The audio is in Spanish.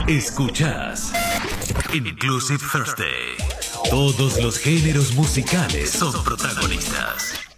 Escuchás Inclusive Thursday. Todos los géneros musicales son protagonistas.